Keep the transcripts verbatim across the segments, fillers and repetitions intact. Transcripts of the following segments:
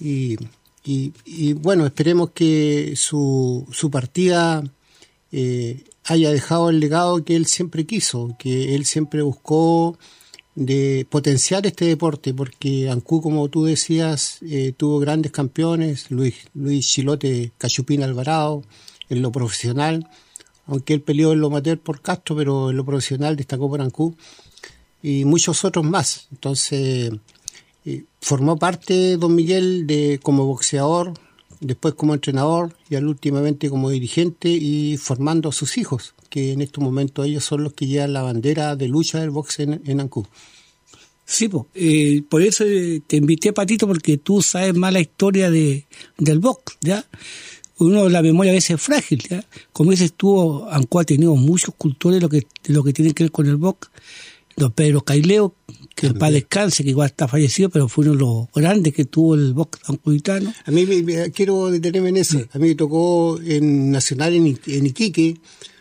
y, y, y bueno, esperemos que su, su partida eh, haya dejado el legado que él siempre quiso, que él siempre buscó de potenciar este deporte, porque Ancud, como tú decías, eh, tuvo grandes campeones, Luis, Luis Chilote Cachupín Alvarado, en lo profesional, aunque él peleó en lo amateur por Castro, pero en lo profesional destacó por Ancud, y muchos otros más. Entonces, eh, formó parte don Miguel de como boxeador, después como entrenador y al últimamente como dirigente y formando a sus hijos, que en estos momentos ellos son los que llevan la bandera de lucha del boxe en, en Ancud. Sí, pues, eh, por eso te invité, Patito, porque tú sabes más la historia de, del box, ¿ya? Uno, la memoria a veces es frágil, ¿ya? Como dices tú, Ancud ha tenido muchos cultores de lo que, de lo que tiene que ver con el box. Don Pedro Caileo, que en paz descanse, que igual está fallecido, pero fue uno de los grandes que tuvo el box ancuditano. A mí me, me, quiero detenerme en eso. Sí. A mí me tocó en Nacional en, en Iquique,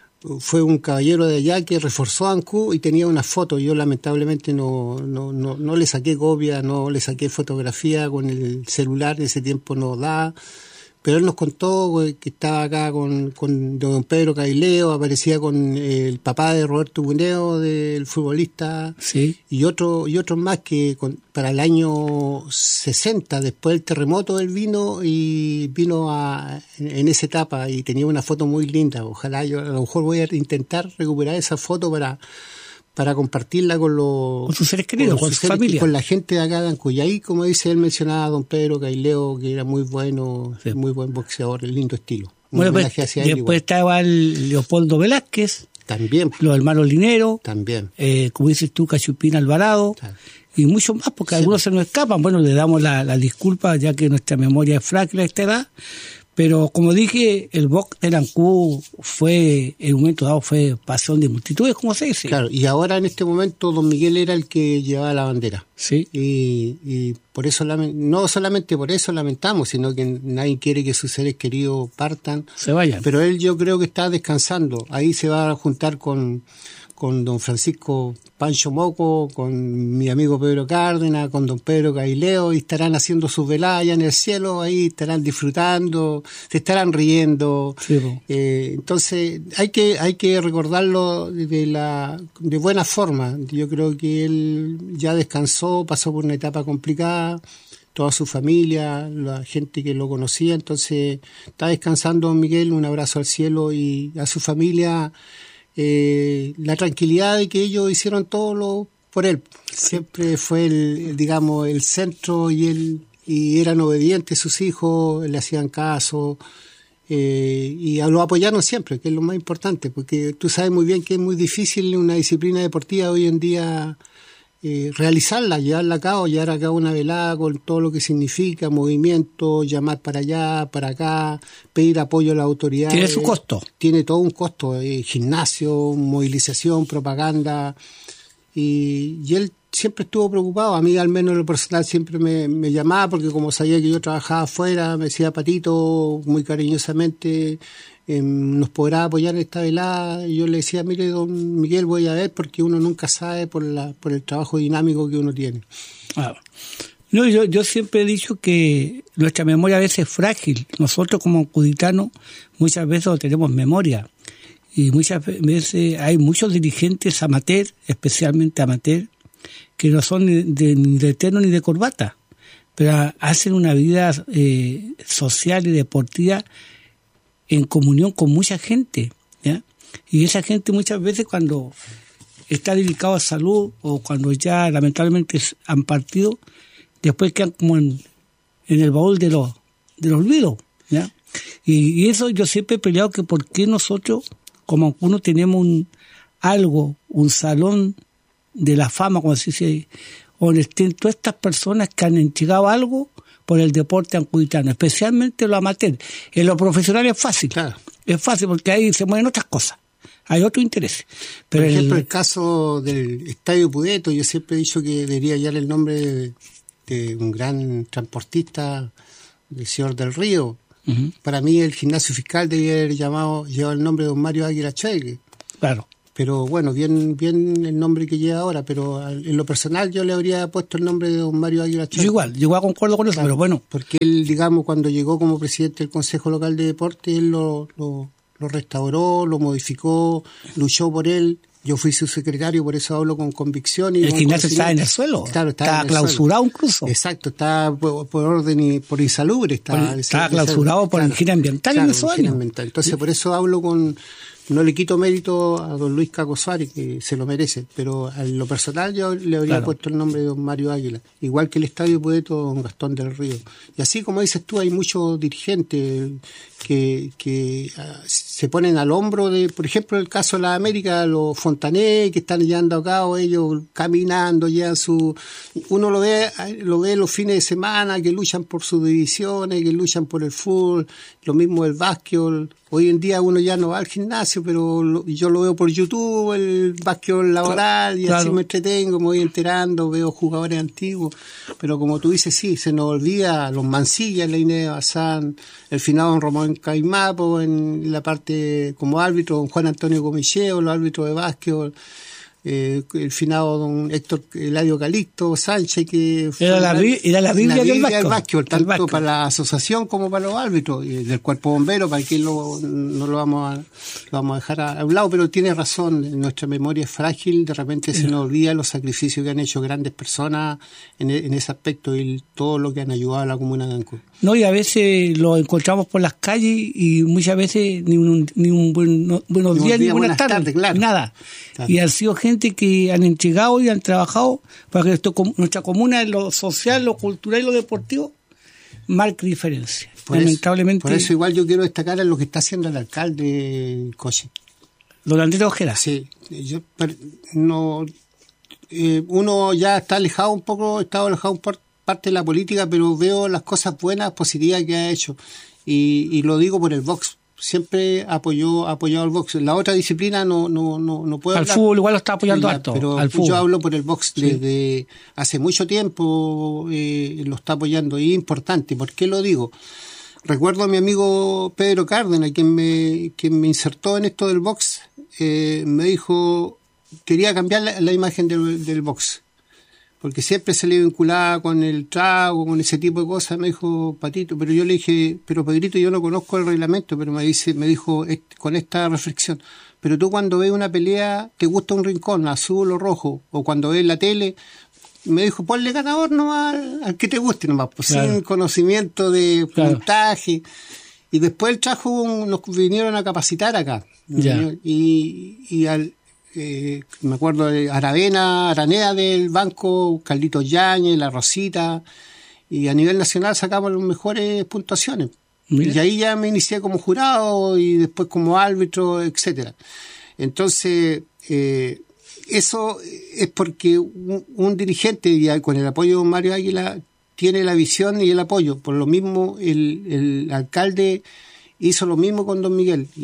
fue un caballero de allá que reforzó a Ancud y tenía una foto. Yo lamentablemente no, no, no, no le saqué copia, no le saqué fotografía con el celular, en ese tiempo no da. Pero él nos contó que estaba acá con, con don Pedro Caileo, aparecía con el papá de Roberto Cuneo, del futbolista, sí. y otro y otros más que con, para el año sesenta, después del terremoto, él vino y vino a, en, en esa etapa y tenía una foto muy linda. Ojalá, yo a lo mejor voy a intentar recuperar esa foto para... para compartirla con los... Con sus seres queridos, con, con su familia. Con la gente de acá de Ancud. Y ahí, como dice él, mencionaba a don Pedro Caileo, que era muy bueno, sí. muy buen boxeador, lindo estilo. Bueno, pues, después estaba el Leopoldo Velázquez. También. Los hermanos Linero. También. Eh, como dices tú, Cachupín Alvarado. Claro. Y muchos más, porque sí. algunos se nos escapan. Bueno, le damos la, la disculpa, ya que nuestra memoria es frágil a esta edad. Pero como dije, el box en Ancud fue, en un momento dado, fue pasión de multitudes, como se dice. Claro, y ahora en este momento don Miguel era el que llevaba la bandera. Sí. Y, y por eso, no solamente por eso lamentamos, sino que nadie quiere que sus seres queridos partan. Se vayan. Pero él yo creo que está descansando. Ahí se va a juntar con... con don Francisco Pancho Moco, con mi amigo Pedro Cárdenas, con don Pedro Caileo, y estarán haciendo sus veladas allá en el cielo, ahí estarán disfrutando, se estarán riendo. Sí, eh, entonces hay que hay que recordarlo de la de buena forma. Yo creo que él ya descansó, pasó por una etapa complicada, toda su familia, la gente que lo conocía, entonces está descansando don Miguel, un abrazo al cielo y a su familia. Eh, la tranquilidad de que ellos hicieron todo lo por él. Siempre fue el, digamos, el centro y él y eran obedientes sus hijos, le hacían caso eh, y lo apoyaron siempre, que es lo más importante, porque tú sabes muy bien que es muy difícil una disciplina deportiva hoy en día eh, realizarla, llevarla a cabo, llevar a cabo una velada con todo lo que significa, movimiento, llamar para allá, para acá, pedir apoyo a las autoridades. Tiene su costo. Tiene todo un costo, eh, gimnasio, movilización, propaganda, y, y él siempre estuvo preocupado. A mí, al menos en lo personal, siempre me, me llamaba, porque como sabía que yo trabajaba afuera, me decía, Patito, muy cariñosamente, eh, ¿nos podrá apoyar en esta velada? Y yo le decía, mire, don Miguel, voy a ver, porque uno nunca sabe por la por el trabajo dinámico que uno tiene. Ah. No, yo, yo siempre he dicho que nuestra memoria a veces es frágil. Nosotros como ancuditanos muchas veces no tenemos memoria. Y muchas veces hay muchos dirigentes amateur, especialmente amateur, que no son ni de, ni de terno ni de corbata, pero hacen una vida eh, social y deportiva en comunión con mucha gente, ¿ya? Y esa gente muchas veces cuando está dedicado a salud o cuando ya lamentablemente han partido, después quedan como en, en el baúl de los del olvido, ¿ya? Y, y eso yo siempre he peleado, que por qué nosotros como uno tenemos un algo, un salón de la fama, como se dice, donde estén todas estas personas que han entregado algo por el deporte ancuditano, especialmente lo amateur. En lo profesional es fácil, claro. Es fácil porque ahí se mueven otras cosas, hay otro interés. Pero por ejemplo, el, el caso del Estadio Pudeto, yo siempre he dicho que debería hallar el nombre de, de un gran transportista, del señor del Río. Uh-huh. Para mí el gimnasio fiscal debería haber llamado, llevado el nombre de don Mario Águila Chegue. Claro. pero bueno, bien bien el nombre que lleva ahora, pero en lo personal yo le habría puesto el nombre de don Mario Águila Char. Yo igual, yo igual concuerdo con eso, claro, pero bueno. Porque él, digamos, cuando llegó como presidente del Consejo Local de Deportes, él lo, lo, lo restauró, lo modificó, luchó por él. Yo fui su secretario, por eso hablo con convicción. Y el gimnasio estaba en el suelo, claro, estaba, estaba clausurado suelo. Incluso. Exacto, estaba por, por orden y por insalubre. Estaba, por, estaba ese, clausurado ese, por claro, el higiene ambiental claro, en esos años. Ambiental. Entonces, sí. Por eso hablo con... No le quito mérito a don Luis Caco Suárez, que se lo merece, pero a lo personal yo le habría claro. puesto el nombre de don Mario Águila, igual que el Estadio Poeto don Gastón del Río. Y así como dices tú, hay muchos dirigentes que, que uh, se ponen al hombro de, por ejemplo, el caso de la América, los Fontané, que están llevando a cabo ellos caminando, ya su... Uno lo ve, lo ve los fines de semana, que luchan por sus divisiones, que luchan por el fútbol, lo mismo el básquetbol. Hoy en día uno ya no va al gimnasio, pero lo, yo lo veo por YouTube, el básquetbol laboral, y claro. Así me entretengo, me voy enterando, veo jugadores antiguos. Pero como tú dices, sí, se nos olvida los Mancilla, la Inés Bazán, el finado don Román Caimapo, en la parte como árbitro, don Juan Antonio Comicheo, los árbitros de básquetbol. Eh, el finado don Héctor Eladio Calixto Sánchez, que era la, la, era la Biblia, la Biblia del básquetbol, tanto básquetbol. Para la asociación como para los árbitros, y del cuerpo bombero, para que lo, no lo vamos a, lo vamos a dejar a, a un lado, pero tiene razón, nuestra memoria es frágil, de repente se nos olvida los sacrificios que han hecho grandes personas en, en ese aspecto y todo lo que han ayudado a la comuna de Ancud. No, y a veces lo encontramos por las calles y muchas veces ni un, ni un buen, no, buenos ni días día, ni buenas, buenas tardes, tardes claro. Nada. Claro. Y han sido gente que han entregado y han trabajado para que esto, nuestra comuna en lo social, lo cultural y lo deportivo marque diferencia. Por Lamentablemente. Eso, por eso igual yo quiero destacar en lo que está haciendo el alcalde Coche. Don Andrés Ojeda. Sí, yo no eh, uno ya está alejado un poco, está alejado un poco parte de la política, pero veo las cosas buenas, positivas que ha hecho. Y, y lo digo por el box. Siempre apoyó apoyado el box. La otra disciplina no no no, no puedo Al hablar. Fútbol igual lo está apoyando la, harto. Pero al yo fútbol. hablo por el box sí. Desde hace mucho tiempo eh, lo está apoyando. Y es importante. ¿Por qué lo digo? Recuerdo a mi amigo Pedro Cárdenas, quien me, quien me insertó en esto del box, eh, me dijo, quería cambiar la, la imagen del, del box. Porque siempre se le vinculaba con el trago, con ese tipo de cosas. Me dijo, Patito, pero yo le dije, pero Pedrito, yo no conozco el reglamento, pero me dice, me dijo con esta reflexión, pero tú cuando ves una pelea, te gusta un rincón, azul o rojo, o cuando ves la tele, me dijo, ponle ganador nomás al, al que te guste nomás, pues claro. Sin conocimiento de puntaje. Claro. Y después el trajo, un, nos vinieron a capacitar acá. Ya. Y, y al... Eh, me acuerdo de Aravena, Aranea del banco, Carlitos Yáñez, La Rosita, y a nivel nacional sacamos las mejores puntuaciones. Mira. Y ahí ya me inicié como jurado y después como árbitro, etcétera. Entonces, eh, eso es porque un, un dirigente, y con el apoyo de Mario Águila, tiene la visión y el apoyo. Por lo mismo, el, el alcalde hizo lo mismo con don Miguel y,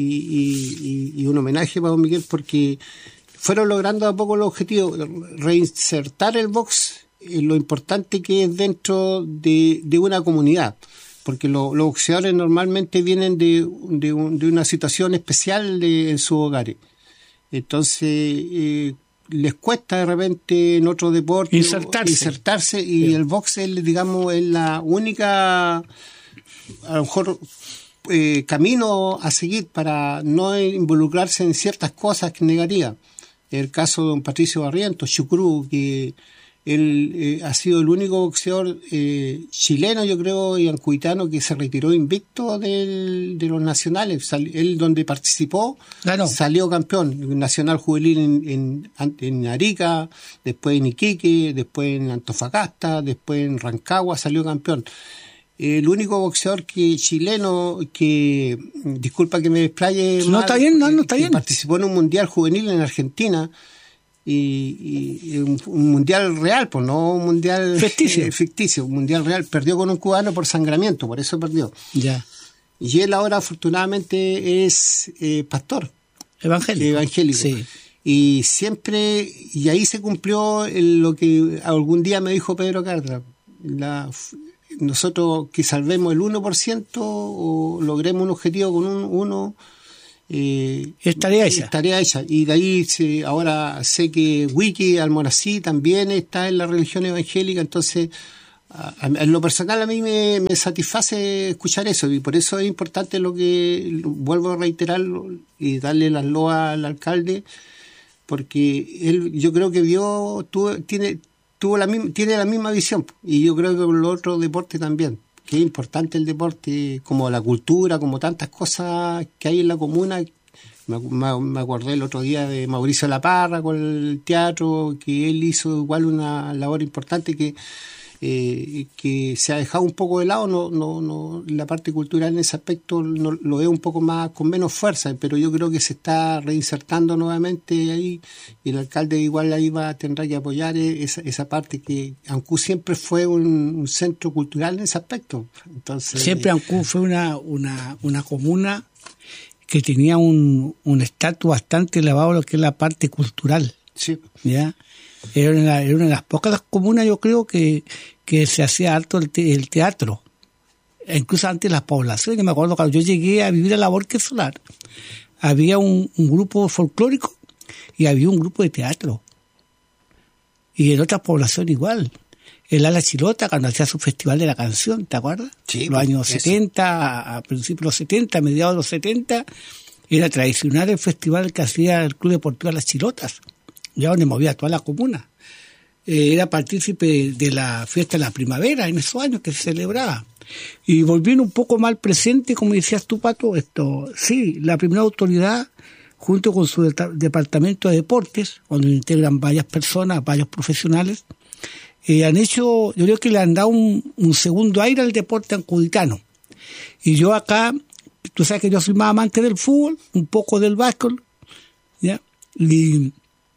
y, y, y un homenaje para don Miguel porque fueron logrando a poco los objetivos, reinsertar el box en lo importante que es dentro de, de una comunidad, porque lo, los boxeadores normalmente vienen de, de, un, de una situación especial de, en sus hogares. Entonces eh, les cuesta de repente en otro deporte insertarse, insertarse y sí. El box es, digamos, es la única, a lo mejor Eh, camino a seguir para no involucrarse en ciertas cosas negativas. El caso de don Patricio Barrientos, Chucrú, que él eh, ha sido el único boxeador eh, chileno, yo creo, y ancuitano que se retiró invicto del, de los nacionales. Sal, él donde participó claro. Salió campeón, nacional juvenil en, en, en Arica, después en Iquique, después en Antofagasta, después en Rancagua salió campeón. El único boxeador que chileno que, disculpa que me desplaye, no mal, está bien, no, no está bien. Participó en un mundial juvenil en Argentina y, y, y un, un mundial real, pues no un mundial ficticio. Eh, ficticio, un mundial real. Perdió con un cubano por sangramiento, por eso perdió. Ya. Y él ahora afortunadamente es eh, pastor. Evangélico. Evangélico. Sí. Y siempre, y ahí se cumplió el, lo que algún día me dijo Pedro Cárdenas, la nosotros que salvemos el uno por ciento o logremos un objetivo con un uno Eh, es tarea hecha. Es tarea hecha. Y de ahí se, ahora sé que Wiki Almonací también está en la religión evangélica, entonces a, a, en lo personal a mí me, me satisface escuchar eso, y por eso es importante lo que vuelvo a reiterarlo y darle las loas al alcalde, porque él yo creo que vio, tuvo, tiene, tuvo la misma, tiene la misma visión, y yo creo que con los otros deportes también, que es importante el deporte, como la cultura, como tantas cosas que hay en la comuna. Me, me, me acordé el otro día de Mauricio Laparra con el teatro, que él hizo igual una labor importante que eh, que se ha dejado un poco de lado. No, no, no, la parte cultural en ese aspecto no, lo veo un poco más con menos fuerza, pero yo creo que se está reinsertando nuevamente ahí, y el alcalde igual ahí va a tener que apoyar esa, esa parte, que Ancud siempre fue un, un centro cultural en ese aspecto. Entonces siempre Ancud fue una, una, una comuna que tenía un un estatus bastante elevado, lo que es la parte cultural. Sí. ¿Ya? Era una, era una de las pocas comunas, yo creo, que, que se hacía harto el, te, el teatro. Incluso antes las poblaciones. Me acuerdo cuando yo llegué a vivir a la Borque Solar, había un, un grupo folclórico y había un grupo de teatro. Y en otras poblaciones igual. El Ala Chilota, cuando hacía su festival de la canción, ¿te acuerdas? Sí, los años eso. setenta, a principios de los setenta, a mediados de los setenta, era tradicional el festival que hacía el Club Deportivo Las Chilotas, ya donde movía toda la comuna. Eh, era partícipe de la fiesta de la primavera en esos años que se celebraba. Y volviendo un poco más al presente, como decías tú, Pato, esto, sí, la primera autoridad, junto con su de- departamento de deportes, donde integran varias personas, varios profesionales, Eh, han hecho, yo creo que le han dado un, un segundo aire al deporte ancuditano. Y yo acá, tú sabes que yo soy más amante del fútbol, un poco del básquetbol, ¿ya? Y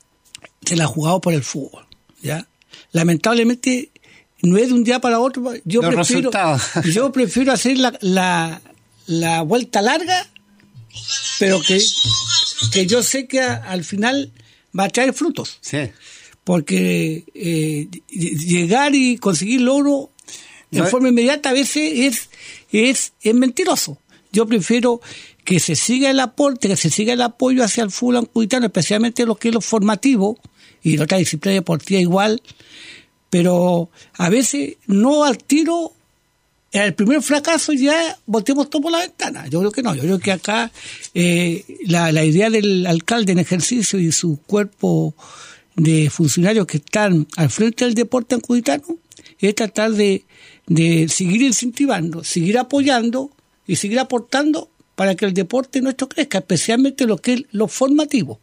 se la ha jugado por el fútbol, ¿ya? Lamentablemente, no es de un día para otro. Yo Los prefiero, resultados. yo prefiero hacer la, la, la vuelta larga, pero que, que yo sé que a- al final va a traer frutos. Sí. Porque eh, llegar y conseguir logro en No, forma inmediata a veces es, es, es mentiroso. Yo prefiero que se siga el aporte, que se siga el apoyo hacia el fútbol ancuditano, especialmente lo que es lo formativo, y la otra disciplina deportiva igual, pero a veces no al tiro, el primer fracaso ya volteamos todo por la ventana. Yo creo que no, yo creo que acá eh, la, la idea del alcalde en ejercicio y su cuerpo de funcionarios que están al frente del deporte ancuditano es tratar de, de seguir incentivando, seguir apoyando y seguir aportando para que el deporte nuestro crezca, especialmente lo que es lo formativo.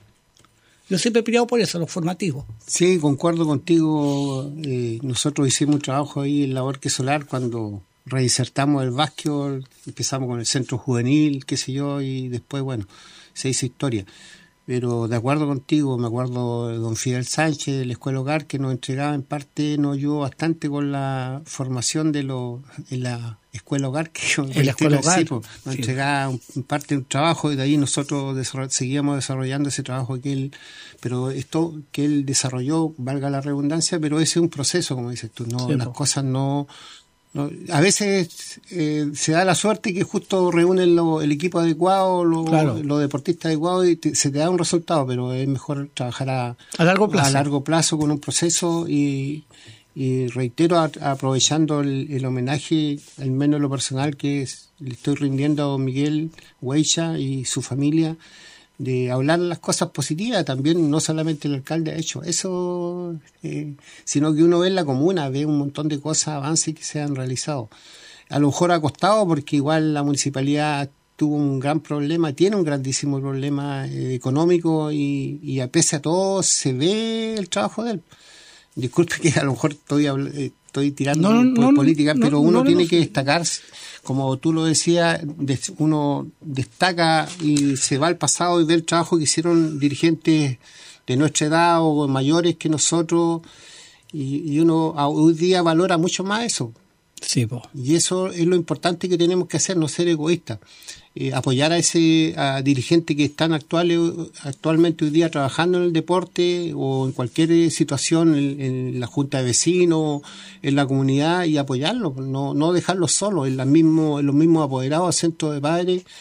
Yo siempre he peleado por eso, lo formativo. Sí, concuerdo contigo. Eh, nosotros hicimos un trabajo ahí en la Borque Solar cuando reinsertamos el básquetbol, empezamos con el centro juvenil, qué sé yo, y después, bueno, se hizo historia. Pero de acuerdo contigo, me acuerdo de don Fidel Sánchez, de la Escuela Hogar, que nos entregaba en parte, nos ayudó bastante con la formación de los en la Escuela Hogar, que En la Escuela Hogar, sí, pues, nos sí. entregaba un, un parte de un trabajo, y de ahí nosotros desarroll- seguíamos desarrollando ese trabajo que él, pero esto que él desarrolló, valga la redundancia, pero ese es un proceso, como dices tú, no, Sí, las po. cosas no... No, a veces eh, se da la suerte que justo reúnen lo- el equipo adecuado, los Claro. los deportistas adecuados, y te- se te da un resultado, pero es mejor trabajar a, A largo plazo. a largo plazo con un proceso, y, y reitero, a- aprovechando el, el homenaje, al menos en lo personal, que es, le estoy rindiendo a don Miguel Hueicha y su familia, de hablar las cosas positivas. También no solamente el alcalde ha hecho eso, eh, sino que uno ve en la comuna, ve un montón de cosas, avances que se han realizado. A lo mejor ha costado, porque igual la municipalidad tuvo un gran problema, tiene un grandísimo problema eh, económico, y, y a pesar de todo se ve el trabajo de él. Disculpe que a lo mejor estoy, habl- eh, estoy tirando No, no, por no, política, no, pero no, uno no, tiene no. que destacarse. Como tú lo decías, des- uno destaca y se va al pasado y ve el trabajo que hicieron dirigentes de nuestra edad o mayores que nosotros, y, y uno a- hoy día valora mucho más eso. Sí, po. Y eso es lo importante que tenemos que hacer, no ser egoístas. Eh, apoyar a ese a dirigentes que están actuales, actualmente hoy día trabajando en el deporte o en cualquier situación, en, en la junta de vecinos, en la comunidad, y apoyarlos, no, no dejarlos solos, en, la mismo, en los mismos apoderados, centros de padres.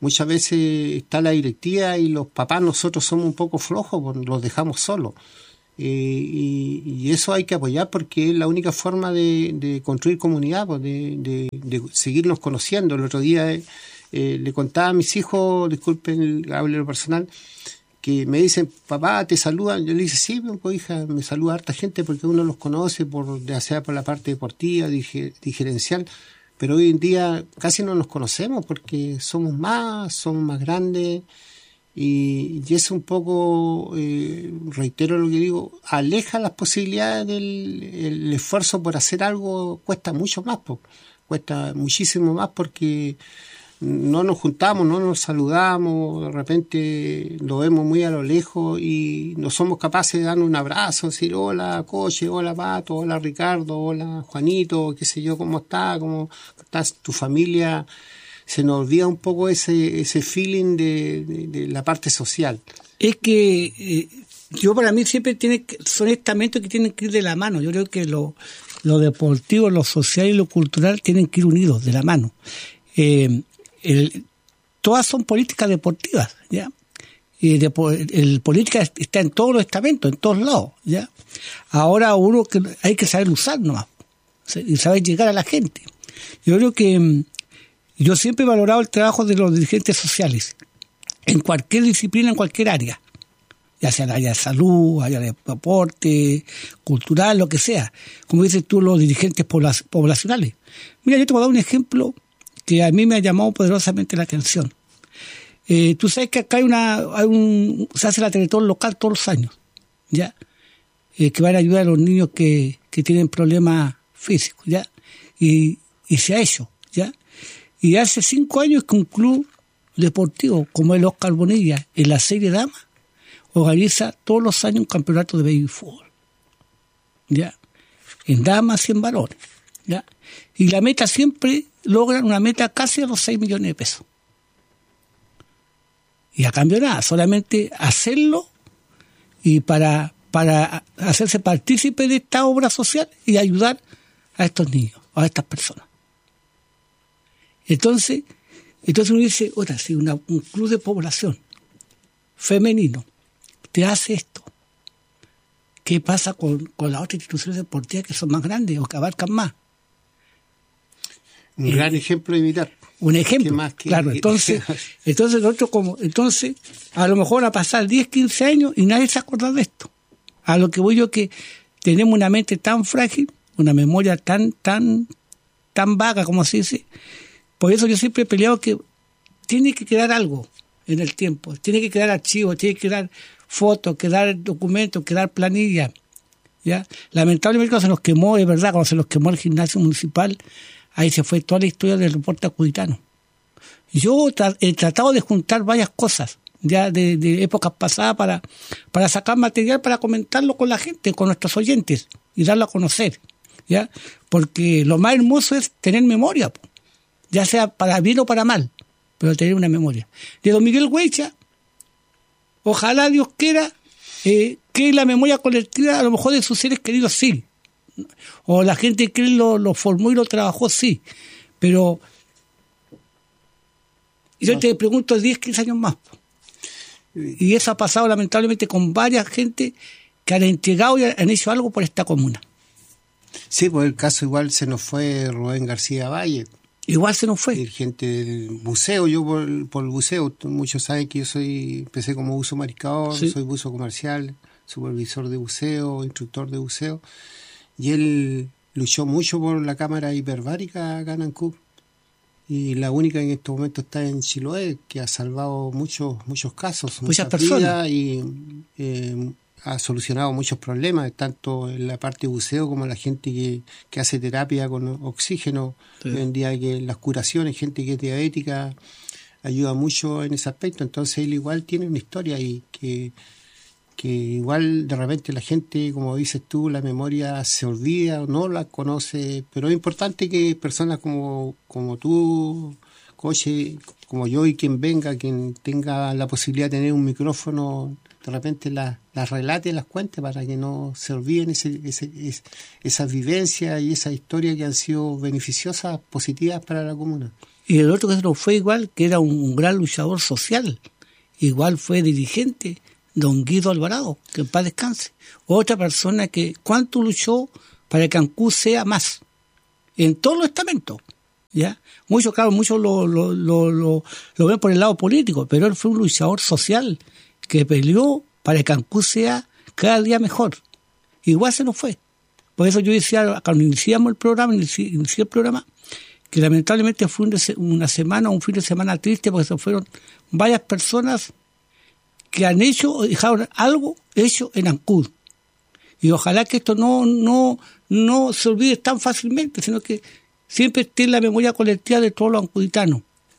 muchas veces está la directiva y los papás nosotros somos un poco flojos, pues, los dejamos solos. Eh, y, y eso hay que apoyar porque es la única forma de, de construir comunidad, pues, de, de, de seguirnos conociendo. El otro día eh, eh, le contaba a mis hijos, disculpen, hable lo personal, que me dicen, papá, te saludan. Yo le dije, sí, pues, hija, me saluda harta gente porque uno los conoce, por ya sea por la parte deportiva, dirigencial, pero hoy en día casi no nos conocemos porque somos más, somos más grandes. Y, y eso un poco, eh, reitero lo que digo, aleja las posibilidades del el esfuerzo por hacer algo, cuesta mucho más, po, cuesta muchísimo más porque no nos juntamos, no nos saludamos, de repente lo vemos muy a lo lejos y no somos capaces de darnos un abrazo, decir hola Coche, hola Pato, hola Ricardo, hola Juanito, qué sé yo, cómo está, cómo está tu familia. Se nos olvida un poco ese ese feeling de, de, de la parte social. Es que eh, yo para mí siempre tiene que, son estamentos que tienen que ir de la mano. Yo creo que lo, lo deportivo, lo social y lo cultural tienen que ir unidos de la mano. Eh, el, todas son políticas deportivas, ¿ya? Y de, el política está en todos los estamentos, en todos lados, ¿ya? Ahora uno que hay que saber usar nomás y saber llegar a la gente. Yo creo que yo siempre he valorado el trabajo de los dirigentes sociales, en cualquier disciplina, en cualquier área, ya sea en área de salud, área de deporte, cultural, lo que sea. Como dices tú, los dirigentes poblacionales. Mira, yo te voy a dar un ejemplo que a mí me ha llamado poderosamente la atención. Eh, tú sabes que acá hay una, hay un, se hace la Teletón local todos los años, ¿ya? Eh, que van a ayudar a los niños que, que tienen problemas físicos, ¿ya? Y, y se ha hecho, ¿ya? Y hace cinco años que un club deportivo como el Oscar Bonilla, en la serie Dama, organiza todos los años un campeonato de baby fútbol, ¿ya? En damas y en varones, ¿ya? Y la meta siempre logran una meta casi a los seis millones de pesos. Y a cambio nada, solamente hacerlo y para, para hacerse partícipe de esta obra social y ayudar a estos niños, a estas personas. Entonces, entonces uno dice, otra, si una, un club de población femenino te hace esto, ¿qué pasa con, con las otras instituciones deportivas que son más grandes o que abarcan más? Un eh, gran ejemplo de imitar. Un ejemplo, más que, claro. Entonces, entonces nosotros como, entonces, a lo mejor a pasar diez, quince años y nadie se acuerda de esto. A lo que voy yo que tenemos una mente tan frágil, una memoria tan, tan, tan vaga, como se dice. Por eso yo siempre he peleado que tiene que quedar algo en el tiempo, tiene que quedar archivos, tiene que quedar fotos, quedar documentos, quedar planillas, ¿ya? Lamentablemente cuando se nos quemó, es verdad, cuando se nos quemó el gimnasio municipal, ahí se fue toda la historia del deporte acuditano. Yo tra- he tratado de juntar varias cosas ya de, de épocas pasadas para, para sacar material para comentarlo con la gente, con nuestros oyentes y darlo a conocer, ¿ya? Porque lo más hermoso es tener memoria, po. Ya sea para bien o para mal, pero tener una memoria. De don Miguel Huecha, ojalá Dios quiera eh, que la memoria colectiva a lo mejor de sus seres queridos sí, o la gente que él lo, lo formó y lo trabajó sí, pero yo te pregunto diez, quince años más. Y eso ha pasado lamentablemente con varias gente que han entregado y han hecho algo por esta comuna. Sí, pues el caso igual se nos fue Rubén García Valle. Igual se nos fue. Dirigente del buceo, yo por, por el buceo, muchos saben que yo soy, empecé como buzo mariscador, sí. Soy buzo comercial, supervisor de buceo, instructor de buceo, y él luchó mucho por la cámara hiperbárica acá en Ancud, y la única en este momento está en Chiloé, que ha salvado muchos muchos casos, muchas, muchas personas, y eh, ha solucionado muchos problemas, tanto en la parte de buceo como la gente que, que hace terapia con oxígeno. Sí. Hoy en día que las curaciones, gente que es diabética, ayuda mucho en ese aspecto. Entonces él igual tiene una historia y que, que igual de repente la gente, como dices tú, la memoria se olvida o no la conoce, pero es importante que personas como, como tú, Coche, como yo y quien venga, quien tenga la posibilidad de tener un micrófono, de repente las la relate y las cuente para que no se olviden ese, ese, ese, esas vivencias y esas historias que han sido beneficiosas, positivas para la comuna. Y el otro que se nos fue igual, que era un, un gran luchador social, igual fue dirigente, don Guido Alvarado, que en paz descanse. Otra persona que cuánto luchó para que Ancud sea más, en todos los estamentos, ¿ya? Muchos, claro, muchos lo, lo, lo, lo, lo ven por el lado político, pero él fue un luchador social que peleó para que Ancud sea cada día mejor. Igual se nos fue. Por eso yo decía, cuando iniciamos el programa, inicié, inicié el programa, que lamentablemente fue una semana, un fin de semana triste, porque se fueron varias personas que han hecho o dejaron algo hecho en Ancud. Y ojalá que esto no, no, no se olvide tan fácilmente, sino que siempre esté en la memoria colectiva de todos los ancuditanos.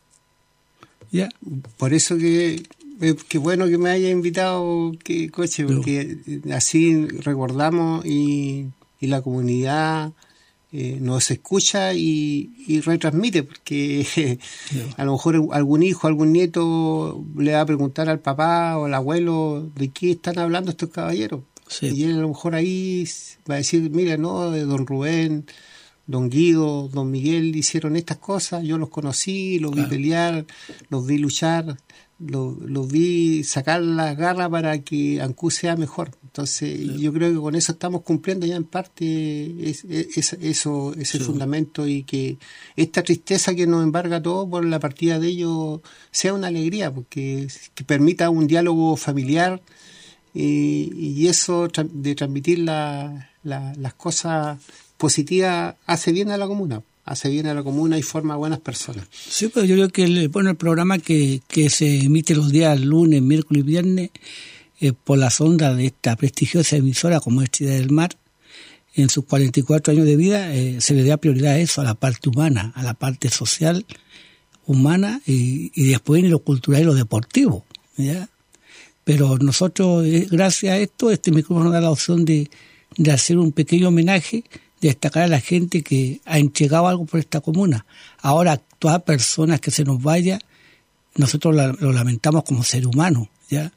¿Ya? Por eso que qué bueno que me haya invitado, que Coche, porque no. así recordamos y, y la comunidad eh, nos escucha y, y retransmite, porque no. a lo mejor algún hijo, algún nieto le va a preguntar al papá o al abuelo de qué están hablando estos caballeros. Sí. Y él a lo mejor ahí va a decir, mira, no, de don Rubén, don Guido, don Miguel hicieron estas cosas, yo los conocí, los claro. vi pelear, los vi luchar, los, los vi sacar las garras para que Ancud sea mejor. Entonces sí. yo creo que con eso estamos cumpliendo ya en parte es, es, es, eso, ese sí. fundamento, y que esta tristeza que nos embarga a todos por la partida de ellos sea una alegría, porque que permita un diálogo familiar. Y, y eso de transmitir la, la, las cosas positivas hace bien a la comuna, hace bien a la comuna y forma buenas personas. Sí, pues yo creo que el, bueno, el programa que, que se emite los días lunes, miércoles y viernes eh, por las ondas de esta prestigiosa emisora como es Ciudad del Mar, en sus cuarenta y cuatro años de vida eh, se le da prioridad a eso, a la parte humana, a la parte social, humana y, y después en lo cultural y lo deportivo, ¿ya? Pero nosotros, gracias a esto, este micrófono nos da la opción de, de hacer un pequeño homenaje, de destacar a la gente que ha entregado algo por esta comuna. Ahora, todas personas que se nos vaya, nosotros la, lo lamentamos como ser humano, ¿ya?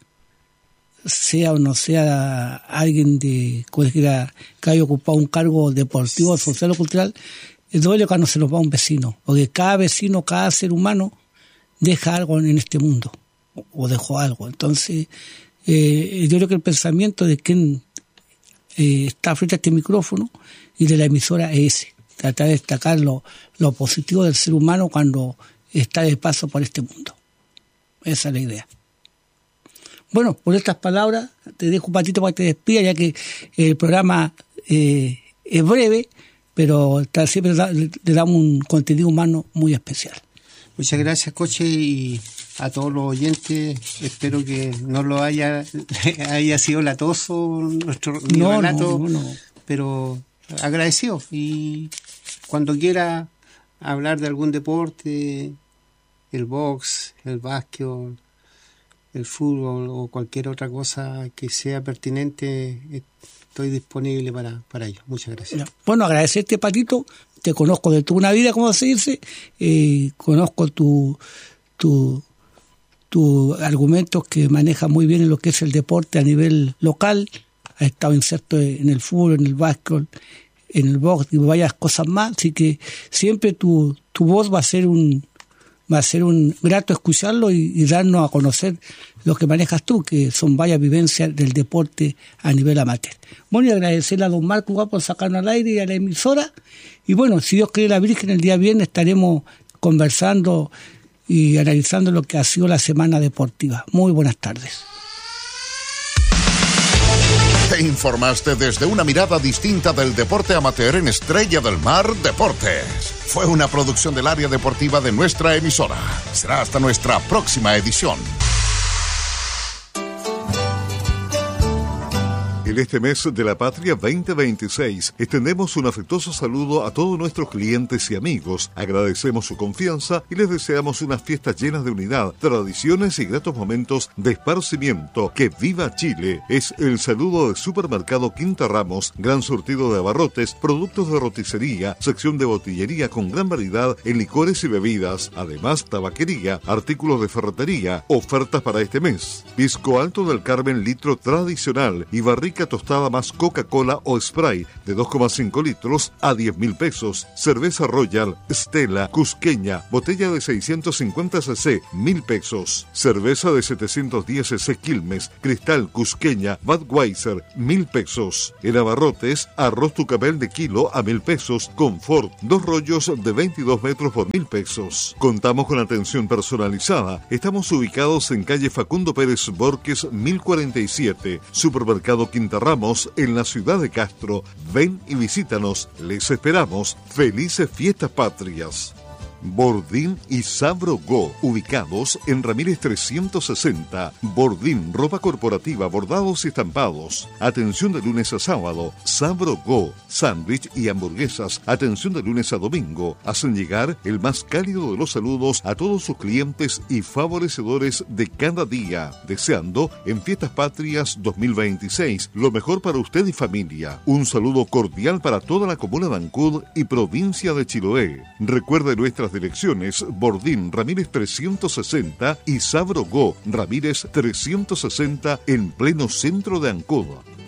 Sea o no sea alguien de cualquiera que haya ocupado un cargo deportivo, social o cultural, duele cuando se nos va un vecino, porque cada vecino, cada ser humano deja algo en este mundo. O dejó algo. Entonces, eh, yo creo que el pensamiento de quien eh, está frente a este micrófono y de la emisora es ese, tratar de destacar lo, lo positivo del ser humano cuando está de paso por este mundo. Esa es la idea. Bueno, por estas palabras, te dejo un patito para que te despidas, ya que el programa eh, es breve, pero siempre le damos un contenido humano muy especial. Muchas gracias, Coche, y a todos los oyentes. Espero que no lo haya haya sido latoso nuestro no, relato, no, no, no. pero agradecido. Y cuando quiera hablar de algún deporte, el box, el básquetbol, el fútbol o cualquier otra cosa que sea pertinente, estoy disponible para, para ello. Muchas gracias. Bueno, agradecerte, Patito. Te conozco de toda una vida, como se dice, eh, conozco tu, tu, tu argumentos que maneja muy bien en lo que es el deporte a nivel local. Has estado inserto en el fútbol, en el básquetbol, en el box y varias cosas más, así que siempre tu, tu voz va a ser un va a ser un grato escucharlo y, y darnos a conocer lo que manejas tú, que son varias vivencias del deporte a nivel amateur. Bueno, y agradecerle a don Marco igual por sacarnos al aire y a la emisora. Y bueno, si Dios quiere la Virgen, el día viernes estaremos conversando y analizando lo que ha sido la semana deportiva. Muy buenas tardes. Te informaste desde una mirada distinta del deporte amateur en Estrella del Mar Deportes. Fue una producción del área deportiva de nuestra emisora. Será hasta nuestra próxima edición. En este mes de la Patria veinte veintiséis, extendemos un afectuoso saludo a todos nuestros clientes y amigos. Agradecemos su confianza y les deseamos unas fiestas llenas de unidad, tradiciones y gratos momentos de esparcimiento. ¡Que viva Chile! Es el saludo de Supermercado Quinta Ramos, gran surtido de abarrotes, productos de roticería, sección de botillería con gran variedad en licores y bebidas, además tabaquería, artículos de ferretería, ofertas para este mes. Pisco Alto del Carmen litro tradicional y barrica tostada más Coca-Cola o Spray de dos coma cinco litros a diez mil pesos. Cerveza Royal, Stella, Cusqueña, botella de seiscientos cincuenta centilitros, mil pesos. Cerveza de setecientos diez centilitros Quilmes, Cristal, Cusqueña, Budweiser, mil pesos. En abarrotes, arroz tucapel de kilo a mil pesos, Confort, dos rollos de veintidós metros por mil pesos. Contamos con atención personalizada. Estamos ubicados en calle Facundo Pérez Borges mil cuarenta y siete, Supermercado Quinta Ramos, en la ciudad de Castro. Ven y visítanos. Les esperamos. Felices Fiestas Patrias. Bordín y Sabro Go, ubicados en Ramírez trescientos sesenta. Bordín, ropa corporativa, bordados y estampados. Atención de lunes a sábado. Sabro Go, sándwich y hamburguesas. Atención de lunes a domingo. Hacen llegar el más cálido de los saludos a todos sus clientes y favorecedores de cada día, deseando en Fiestas Patrias dos mil veintiséis lo mejor para usted y familia. Un saludo cordial para toda la comuna de Ancud y provincia de Chiloé. Recuerde nuestras direcciones: Bordín, Ramírez trescientos sesenta y Sabro Go, Ramírez trescientos sesenta, en pleno centro de Ancud.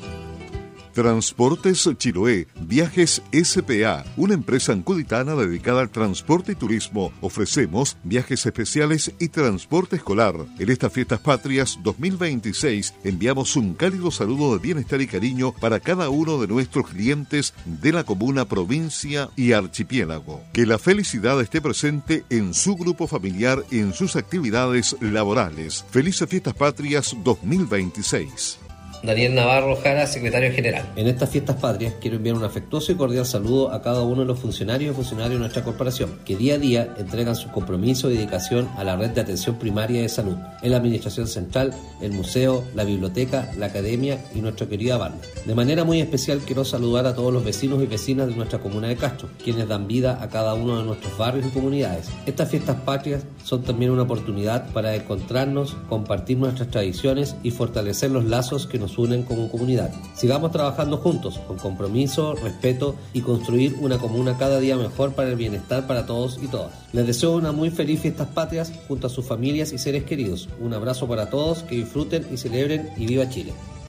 Transportes Chiloé, Viajes S P A, una empresa ancuditana dedicada al transporte y turismo. Ofrecemos viajes especiales y transporte escolar. En estas Fiestas Patrias dos mil veintiséis enviamos un cálido saludo de bienestar y cariño para cada uno de nuestros clientes de la comuna, provincia y archipiélago. Que la felicidad esté presente en su grupo familiar y en sus actividades laborales. Felices Fiestas Patrias dos mil veintiséis. Daniel Navarro Jara, secretario general. En estas Fiestas Patrias quiero enviar un afectuoso y cordial saludo a cada uno de los funcionarios y funcionarios de nuestra corporación, que día a día entregan su compromiso y dedicación a la red de atención primaria de salud, en la Administración Central, el museo, la biblioteca, la academia y nuestra querida banda. De manera muy especial quiero saludar a todos los vecinos y vecinas de nuestra comuna de Castro, quienes dan vida a cada uno de nuestros barrios y comunidades. Estas Fiestas Patrias son también una oportunidad para encontrarnos, compartir nuestras tradiciones y fortalecer los lazos que nos unen como comunidad. Sigamos trabajando juntos, con compromiso, respeto y construir una comuna cada día mejor para el bienestar para todos y todas. Les deseo una muy feliz Fiestas Patrias junto a sus familias y seres queridos. Un abrazo para todos, que disfruten y celebren, y viva Chile.